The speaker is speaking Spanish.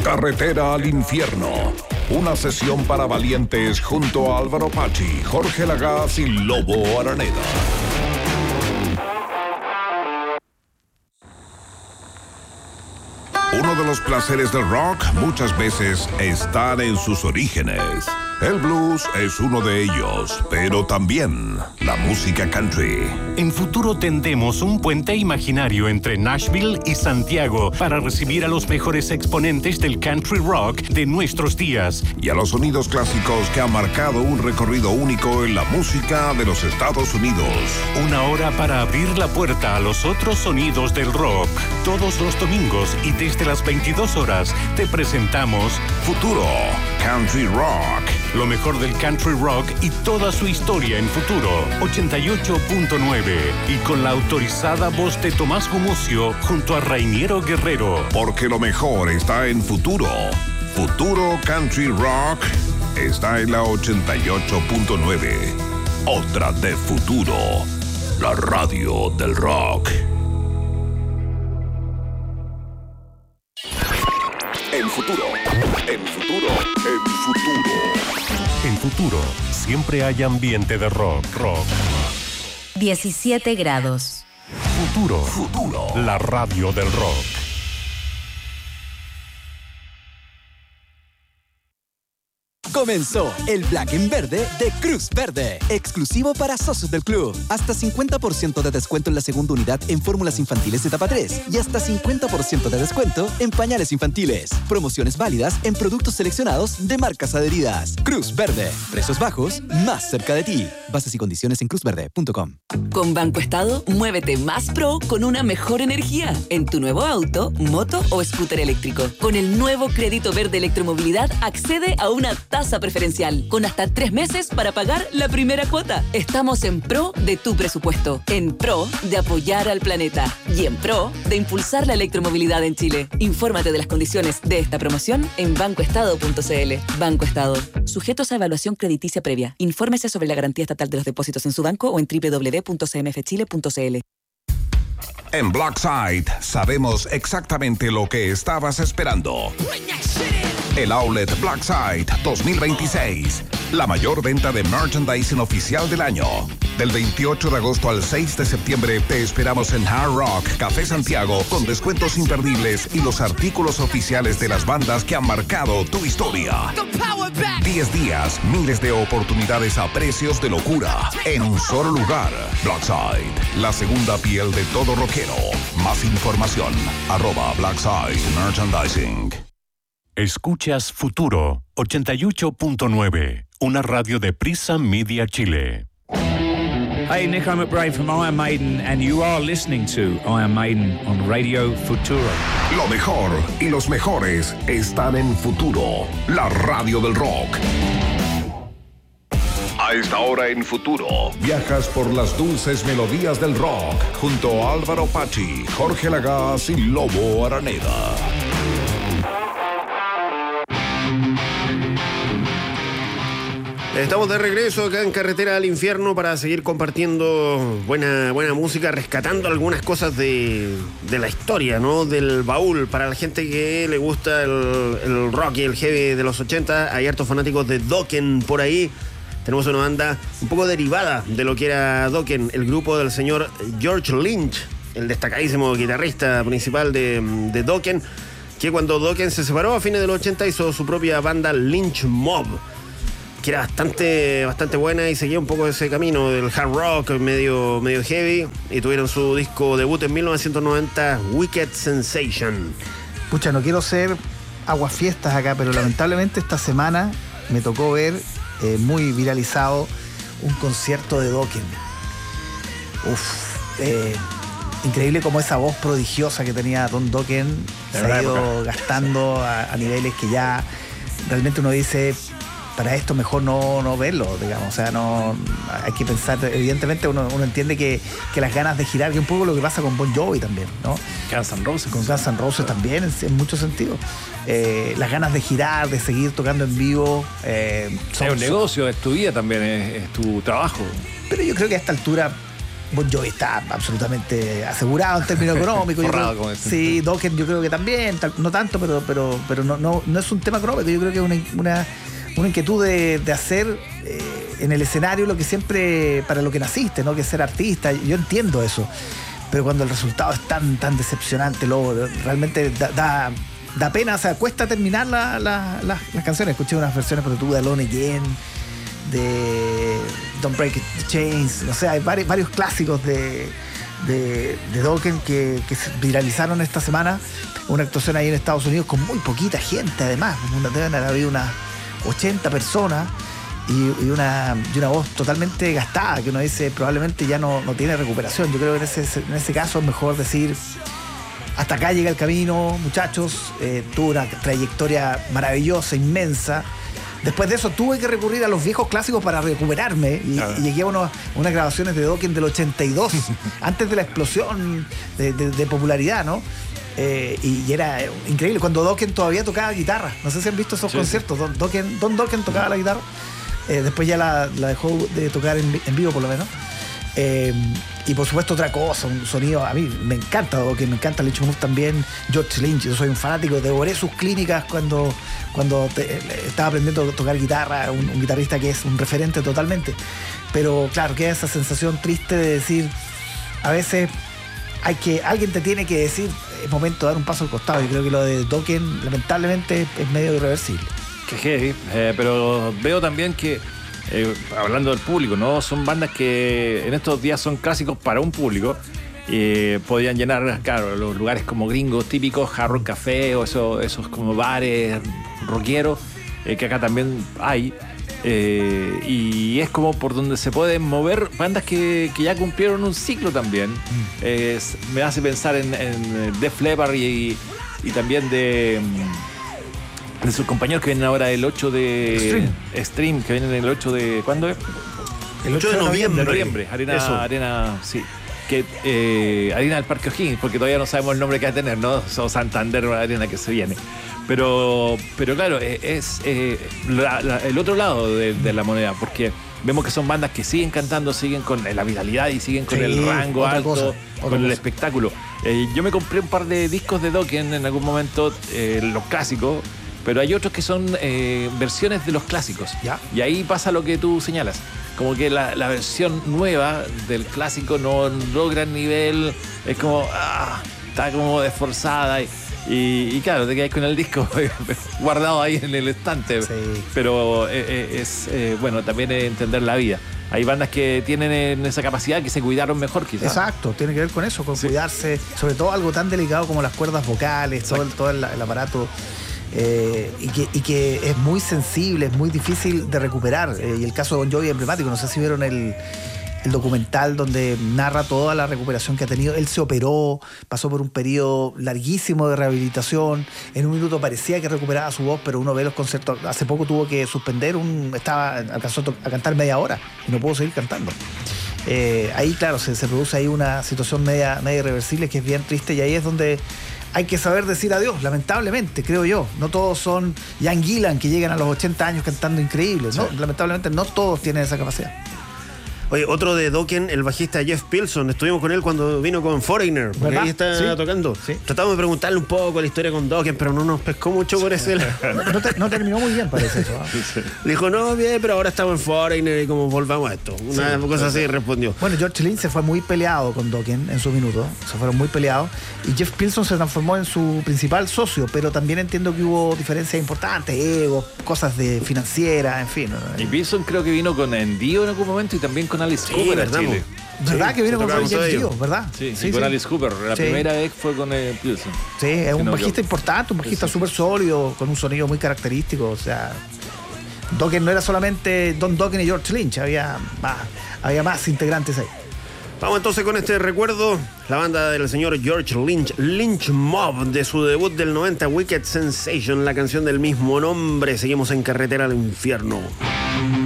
Carretera al infierno. Una sesión para valientes junto a Álvaro Pachi, Jorge Lagaz y Lobo Araneda. Uno de los placeres del rock muchas veces están en sus orígenes. El blues es uno de ellos, pero también la música country. En Futuro tendemos un puente imaginario entre Nashville y Santiago para recibir a los mejores exponentes del country rock de nuestros días. Y a los sonidos clásicos que han marcado un recorrido único en la música de los Estados Unidos. Una hora para abrir la puerta a los otros sonidos del rock. Todos los domingos y desde las 22 horas te presentamos Futuro Country Rock. Lo mejor del country rock y toda su historia en Futuro 88.9 y con la autorizada voz de Tomás Gumucio junto a Rainiero Guerrero. Porque lo mejor está en Futuro. Futuro Country Rock está en la 88.9. Otra de Futuro, la radio del rock. En Futuro, en Futuro, en Futuro. En Futuro, siempre hay ambiente de rock. 17 grados. Futuro, Futuro, la radio del rock. Comenzó el Black en Verde de Cruz Verde, exclusivo para socios del club. Hasta 50% de descuento en la segunda unidad en fórmulas infantiles etapa 3 y hasta 50% de descuento en pañales infantiles. Promociones válidas en productos seleccionados de marcas adheridas. Cruz Verde, precios bajos, más cerca de ti. Bases y condiciones en cruzverde.com. Con Banco Estado, muévete más pro con una mejor energía en tu nuevo auto, moto o scooter eléctrico. Con el nuevo crédito verde electromovilidad, accede a una tasa preferencial con hasta 3 meses para pagar la primera cuota. Estamos en pro de tu presupuesto, en pro de apoyar al planeta y en pro de impulsar la electromovilidad en Chile. Infórmate de las condiciones de esta promoción en bancoestado.cl. Banco Estado. Sujetos a evaluación crediticia previa. Infórmese sobre la garantía estatal de los depósitos en su banco o en www.cmfchile.cl. En Blackside sabemos exactamente lo que estabas esperando. El Outlet Blackside 2026. La mayor venta de merchandising oficial del año. Del 28 de agosto al 6 de septiembre te esperamos en Hard Rock Café Santiago con descuentos imperdibles y los artículos oficiales de las bandas que han marcado tu historia. 10 días, miles de oportunidades a precios de locura en un solo lugar. Blackside, la segunda piel de todo rockero. Más información, @Blackside Merchandising. Escuchas Futuro 88.9, una radio de Prisa Media Chile. Hey, Nico McBrain from Iron Maiden, and you are listening to Iron Maiden on Radio Futuro. Lo mejor y los mejores están en Futuro, la radio del rock. A esta hora en Futuro, viajas por las dulces melodías del rock junto a Álvaro Pachi, Jorge Lagaz y Lobo Araneda. Estamos de regreso acá en Carretera al Infierno para seguir compartiendo buena música, rescatando algunas cosas de la historia, ¿no? Del baúl. Para la gente que le gusta el rock y el heavy de los 80, hay hartos fanáticos de Dokken por ahí. Tenemos una banda un poco derivada de lo que era Dokken, el grupo del señor George Lynch, el destacadísimo guitarrista principal de Dokken, que cuando Dokken se separó a fines de los 80 hizo su propia banda Lynch Mob, que era bastante buena y seguía un poco ese camino del hard rock medio heavy, y tuvieron su disco debut en 1990, Wicked Sensation. Pucha, no quiero ser aguafiestas acá, pero lamentablemente esta semana me tocó ver muy viralizado un concierto de Dokken. Increíble como esa voz prodigiosa que tenía Don Dokken se ha ido gastando a niveles que ya realmente uno dice, para esto mejor no verlo, digamos. O sea, no hay que pensar, evidentemente uno entiende que las ganas de girar, que es un poco lo que pasa con Bon Jovi también, ¿no? Guns N' Roses. Con Guns N' Roses también, en muchos sentidos. Las ganas de girar, de seguir tocando en vivo. Es un negocio, es tu vida también, es tu trabajo. Pero yo creo que a esta altura Bon Jovi está absolutamente asegurado en términos económicos. Sí, Dokken yo creo que también, no tanto, pero no es un tema económico. Yo creo que es una inquietud de hacer en el escenario lo que siempre, para lo que naciste, ¿no? Que es ser artista. Yo entiendo eso, pero cuando el resultado es tan decepcionante, luego realmente da pena, o sea, cuesta terminar las canciones. Escuché unas versiones de Alone Again, de Don't Break the Chains, o sea, hay varios clásicos de Dokken que se viralizaron esta semana. Una actuación ahí en Estados Unidos con muy poquita gente, además, deben haber habido unas 80 personas y una voz totalmente gastada, que uno dice probablemente ya no tiene recuperación. Yo creo que en ese caso es mejor decir: hasta acá llega el camino, muchachos. Tuve una trayectoria maravillosa, inmensa. Después de eso tuve que recurrir a los viejos clásicos para recuperarme y llegué a unas grabaciones de Dokken del 82, antes de la explosión de popularidad, ¿no? Y era increíble, cuando Dokken todavía tocaba guitarra. No sé si han visto esos conciertos. Don Dokken tocaba la guitarra. Después ya la dejó de tocar en vivo, por lo menos. Y por supuesto otra cosa, un sonido, a mí me encanta Dokken, me encanta Lynch Moore también, George Lynch. Yo soy un fanático, devoré sus clínicas cuando estaba aprendiendo a tocar guitarra, un guitarrista que es un referente totalmente. Pero claro, queda esa sensación triste de decir, a veces alguien te tiene que decir, es momento de dar un paso al costado, y creo que lo de Dokken lamentablemente es medio irreversible. Qué heavy, pero veo también que hablando del público, ¿no? Son bandas que en estos días son clásicos para un público. Podían llenar, claro, los lugares como gringos típicos, Hard Rock Café o esos como bares rockeros, que acá también hay. Y es como por donde se pueden mover bandas que ya cumplieron un ciclo también. Me hace pensar en Def Leppard y también de sus compañeros que vienen ahora el 8 de Extreme, que vienen el 8 de... ¿Cuándo es? El 8 de noviembre. Arena, sí. Arena del Parque O'Higgins, porque todavía no sabemos el nombre que va a tener, ¿no? O Santander Arena que se viene. Pero claro, es el otro lado de la moneda, porque vemos que son bandas que siguen cantando, siguen con la vitalidad y siguen con el rango alto, con el espectáculo. Yo me compré un par de discos de Dokken en algún momento, los clásicos, pero hay otros que son versiones de los clásicos. ¿Ya? Y ahí pasa lo que tú señalas. Como que la versión nueva del clásico no logra el nivel, es como, está como desforzada y claro, te quedas con el disco guardado ahí en el estante. Sí. Pero bueno, también es entender la vida. Hay bandas que tienen esa capacidad, que se cuidaron mejor quizás. Exacto, tiene que ver con eso, con cuidarse, sobre todo algo tan delicado como las cuerdas vocales, todo el aparato. Y que es muy sensible, es muy difícil de recuperar. Y el caso de Bon Jovi es emblemático. No sé si vieron el documental donde narra toda la recuperación que ha tenido. Él se operó, pasó por un periodo larguísimo de rehabilitación. En un minuto parecía que recuperaba su voz, pero uno ve los conciertos. Hace poco tuvo que suspender, alcanzó a cantar media hora y no pudo seguir cantando. Ahí, claro, se produce ahí una situación media irreversible que es bien triste, y ahí es donde hay que saber decir adiós, lamentablemente, creo yo. No todos son Ian Gillan, que llegan a los 80 años cantando increíbles, ¿no? Sí. Lamentablemente no todos tienen esa capacidad. Oye, otro de Dokken, el bajista Jeff Pilson. Estuvimos con él cuando vino con Foreigner, porque ¿verdad? Ahí está tocando. Sí. Tratamos de preguntarle un poco la historia con Dokken, pero no nos pescó mucho por ese lado. No terminó muy bien, parece eso. Sí. Le dijo, no, bien, pero ahora estamos en Foreigner y como volvamos a esto. Una cosa así respondió. Bueno, George Lynch se fue muy peleado con Dokken en su minuto. Se fueron muy peleados. Y Jeff Pilson se transformó en su principal socio, pero también entiendo que hubo diferencias importantes, egos, cosas de financieras, en fin. Y Pilson creo que vino con Dio en algún momento y también con Alice Cooper a Chile. ¿Verdad que vino con James Dio? ¿Verdad? Sí, con Alice Cooper. La primera vez fue con Pilson. Sí, es un bajista importante, un bajista súper sólido, con un sonido muy característico. O sea, Dokken no era solamente Don Dokken y George Lynch, había más integrantes ahí. Vamos entonces con este recuerdo. La banda del señor George Lynch, Lynch Mob, de su debut del 90, Wicked Sensation, la canción del mismo nombre. Seguimos en Carretera al Infierno.